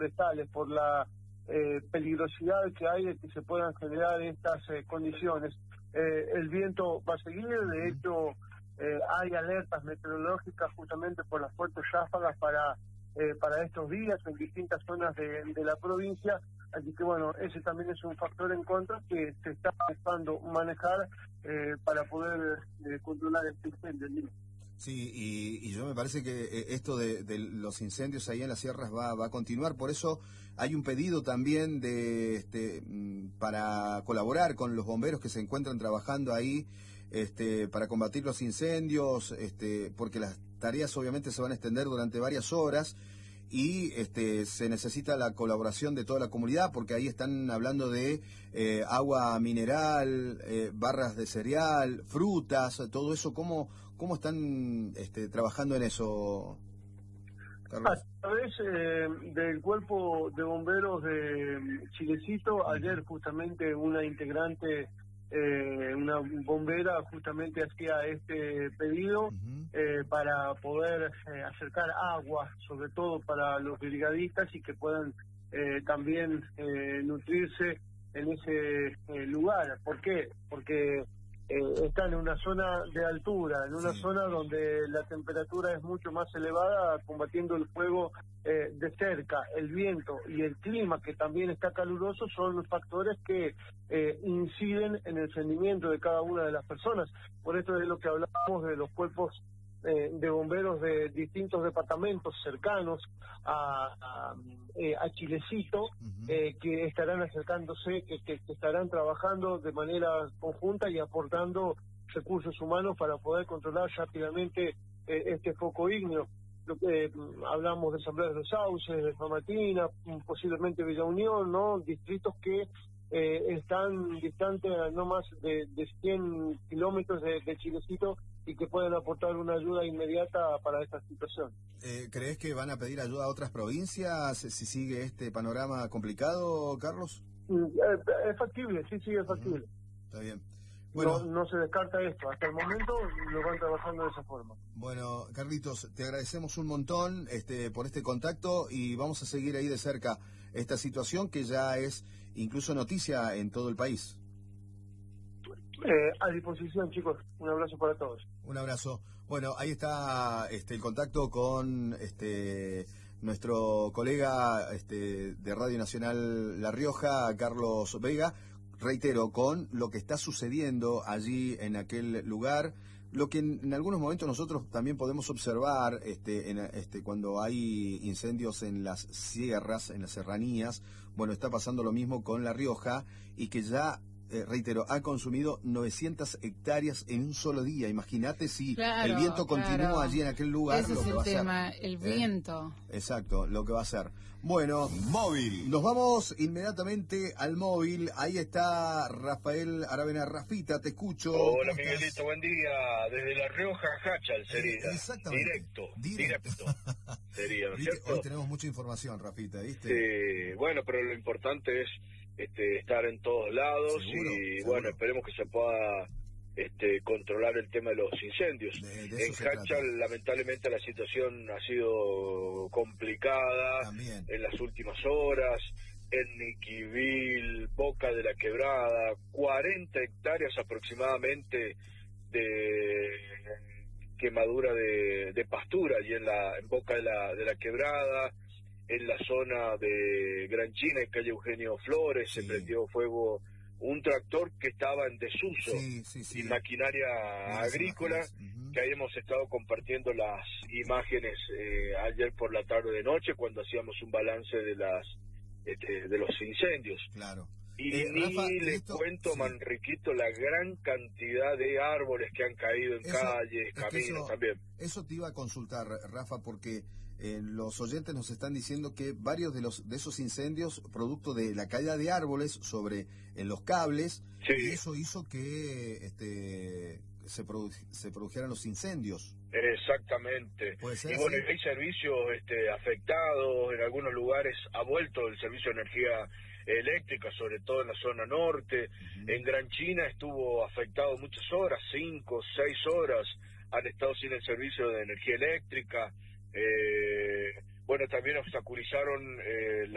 forestales, por la peligrosidad que hay de que se puedan generar estas condiciones. El viento va a seguir, de hecho hay alertas meteorológicas justamente por las fuertes ráfagas para estos días en distintas zonas de la provincia, así que bueno, ese también es un factor en contra que se está buscando manejar para poder controlar este incendio. Sí, y yo me parece que esto de los incendios ahí en las sierras va a continuar, por eso hay un pedido también para colaborar con los bomberos que se encuentran trabajando ahí para combatir los incendios, porque las tareas obviamente se van a extender durante varias horas y se necesita la colaboración de toda la comunidad, porque ahí están hablando de agua mineral, barras de cereal, frutas, todo eso. ¿Cómo están trabajando en eso, Carlos? A través del cuerpo de bomberos de Chilecito, ayer justamente una integrante, una bombera justamente hacía este pedido para poder acercar agua, sobre todo para los brigadistas, y que puedan también nutrirse en ese lugar. ¿Por qué? Porque están en una zona de altura, en una zona donde la temperatura es mucho más elevada, combatiendo el fuego de cerca. El viento y el clima, que también está caluroso, son los factores que inciden en el rendimiento de cada una de las personas. Por esto es lo que hablábamos de los cuerpos de bomberos de distintos departamentos cercanos a Chilecito, que estarán acercándose, que estarán trabajando de manera conjunta y aportando recursos humanos para poder controlar rápidamente este foco ígneo. Hablamos de San Blas de los Sauces, de Famatina, posiblemente Villa Unión, ¿no? Distritos que están distantes a no más de 100 kilómetros de Chilecito, y que pueden aportar una ayuda inmediata para esta situación. ¿Crees que van a pedir ayuda a otras provincias si sigue este panorama complicado, Carlos? Es factible, sí, es factible. Está bien. Bueno, no se descarta esto. Hasta el momento lo van trabajando de esa forma. Bueno, Carlitos, te agradecemos un montón por este contacto, y vamos a seguir ahí de cerca esta situación que ya es incluso noticia en todo el país. A disposición, chicos. Un abrazo para todos. Un abrazo. Bueno, ahí está el contacto con nuestro colega de Radio Nacional La Rioja, Carlos Vega. Reitero, con lo que está sucediendo allí en aquel lugar, lo que en algunos momentos nosotros también podemos observar cuando hay incendios en las sierras, en las serranías. Bueno, está pasando lo mismo con La Rioja, y que ya reitero, ha consumido 900 hectáreas en un solo día. Imagínate si el viento continúa allí en aquel lugar. Ese es el tema, el viento. Exacto, lo que va a hacer. Bueno, móvil. Nos vamos inmediatamente al móvil. Ahí está Rafael Aravena. Rafita, te escucho. Hola, Miguelito, buen día. Desde La Rioja, Hachal sería. Exactamente. Directo. Sería, ¿no es cierto? Hoy tenemos mucha información, Rafita, ¿viste? Sí, bueno, pero lo importante es estar en todos lados. ¿Seguro? Bueno, esperemos que se pueda controlar el tema de los incendios. En Hachal, lamentablemente, la situación ha sido complicada también en las últimas horas. En Niquivil, Boca de la Quebrada, 40 hectáreas aproximadamente de quemadura de pastura allí en Boca de la Quebrada. En la zona de Gran China, en calle Eugenio Flores, se prendió fuego un tractor que estaba en desuso, y maquinaria agrícola, que habíamos estado compartiendo las imágenes ayer por la tarde de noche, cuando hacíamos un balance de los incendios. Claro. Y Rafa, les cuento, Manriquito, la gran cantidad de árboles que han caído en calles, caminos también. Eso te iba a consultar, Rafa, porque los oyentes nos están diciendo que varios de esos incendios, producto de la caída de árboles en los cables, y eso hizo que se produjeran los incendios. Exactamente. Y bueno, hay servicios afectados, en algunos lugares ha vuelto el servicio de energía eléctrica, sobre todo en la zona norte. En Gran China estuvo afectado muchas horas, 5, 6 horas han estado sin el servicio de energía eléctrica. Bueno, también obstaculizaron